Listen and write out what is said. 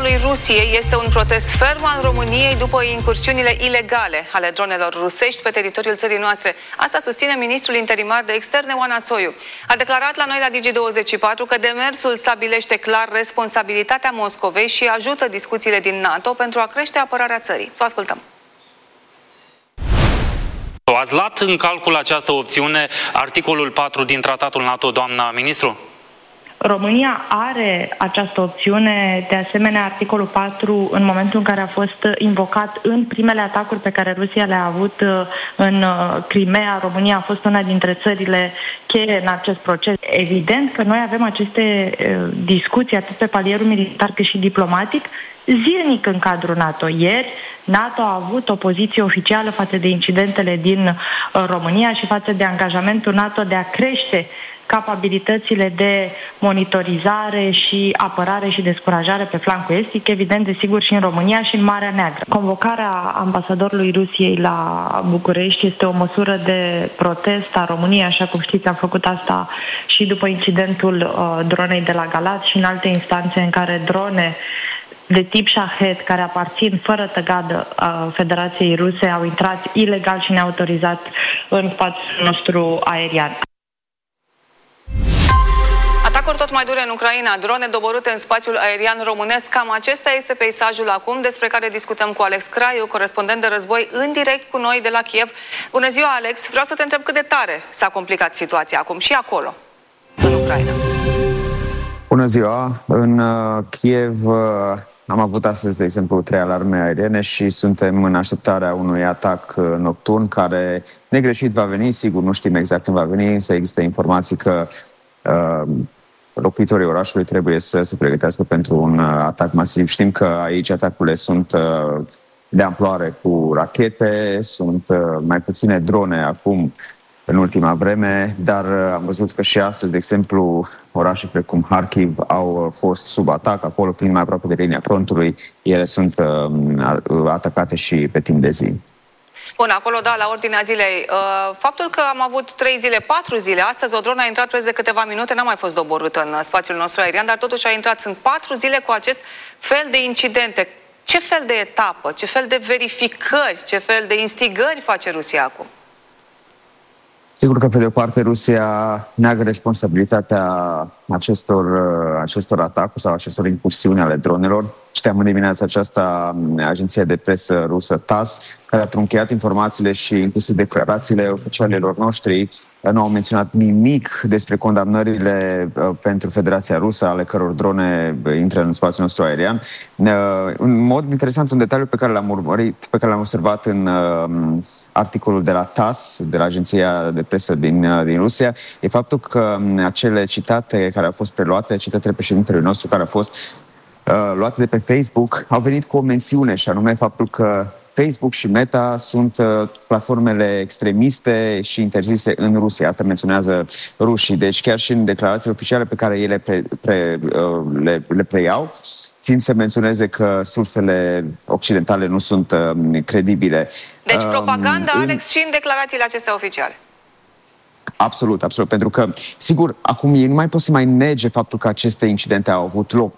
ambasadorului Rusiei este un protest ferm al României după incursiunile ilegale ale dronelor rusești pe teritoriul țării noastre. Asta susține ministrul interimar de externe, Oana Țoiu. A declarat la noi la Digi24 că demersul stabilește clar responsabilitatea Moscovei și ajută discuțiile din NATO pentru a crește apărarea țării. Să o ascultăm. Ați luat în calcul această opțiune articolul 4 din tratatul NATO, doamna ministru? România are această opțiune, de asemenea articolul 4, în momentul în care a fost invocat în primele atacuri pe care Rusia le-a avut în Crimea. România a fost una dintre țările cheie în acest proces. Evident că noi avem aceste discuții atât pe palierul militar cât și diplomatic zilnic în cadrul NATO. Ieri NATO a avut o poziție oficială față de incidentele din România și față de angajamentul NATO de a crește capabilitățile de monitorizare și apărare și descurajare pe flancul estic, evident, desigur, și în România și în Marea Neagră. Convocarea ambasadorului Rusiei la București este o măsură de protest a României, așa cum știți, am făcut asta și după incidentul dronei de la Galați și în alte instanțe în care drone de tip Shahed, care aparțin fără tăgadă Federației Ruse, au intrat ilegal și neautorizat în spațiul nostru aerian. Atacuri tot mai dure în Ucraina, drone doborâte în spațiul aerian românesc. Cam acesta este peisajul acum, despre care discutăm cu Alex Craiu, corespondent de război, în direct cu noi de la Kiev. Bună ziua, Alex! Vreau să te întreb cât de tare s-a complicat situația acum și acolo, în Ucraina. Bună ziua! În Kiev am avut astăzi, de exemplu, 3 alarme aeriene și suntem în așteptarea unui atac nocturn care negreșit va veni. Sigur, nu știm exact când va veni, însă există informații că locuitorii orașului trebuie să se pregătească pentru un atac masiv. Știm că aici atacurile sunt de amploare cu rachete, sunt mai puține drone acum în ultima vreme, dar am văzut că și astăzi, de exemplu, orașe precum Kharkiv au fost sub atac, acolo fiind mai aproape de linia frontului, ele sunt atacate și pe timp de zi. Bun, acolo, da, la ordinea zilei. Faptul că am avut 3 zile, 4 zile, astăzi o dronă a intrat preț de câteva minute, n-a mai fost doborâtă în spațiul nostru aerian, dar totuși a intrat. Sunt 4 zile cu acest fel de incidente. Ce fel de etapă, ce fel de verificări, ce fel de instigări face Rusia acum? Sigur că, pe de o parte, Rusia neagă responsabilitatea acestor atacuri sau acestor incursiuni ale dronelor. Știam în dimineața aceasta agenția de presă rusă TASS, care a trunchiat informațiile și inclusiv declarațiile oficialilor noștri, nu au menționat nimic despre condamnările pentru Federația Rusă, ale căror drone intră în spațiul nostru aerian. În mod interesant, un detaliu pe care l-am urmărit, pe care l-am observat în articolul de la TASS, de la agenția de presă din Rusia, e faptul că acele citate care au fost preluate, citatele președintelui nostru care au fost luate de pe Facebook, au venit cu o mențiune, și anume faptul că Facebook și Meta sunt platformele extremiste și interzise în Rusia. Asta menționează rușii. Deci chiar și în declarațiile oficiale pe care ei le preiau, țin să menționeze că sursele occidentale nu sunt credibile. Deci propaganda, Alex, și în declarațiile acestea oficiale. Absolut, absolut. Pentru că, sigur, acum ei nu mai pot să mai nege faptul că aceste incidente au avut loc.